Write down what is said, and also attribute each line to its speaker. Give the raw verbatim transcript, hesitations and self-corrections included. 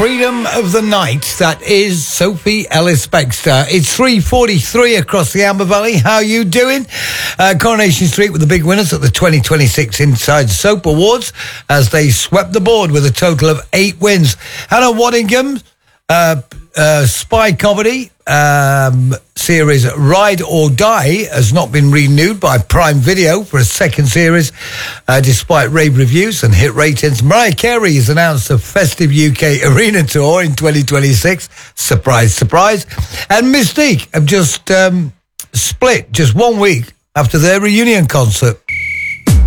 Speaker 1: freedom of the night. That is Sophie Ellis-Bextor. It's three forty-three across the Amber Valley. How you doing? Uh, Coronation Street with the big winners at the twenty twenty-six Inside Soap Awards as they swept the board with a total of eight wins. Hannah Waddingham, uh, uh, spy comedy um, series Ride or Die has not been renewed by Prime Video for a second series, uh, despite rave reviews and hit ratings. Mariah Carey has announced a festive U K arena tour in twenty twenty-six. Surprise, surprise. And Mystique have just um, split just one week after their reunion concert.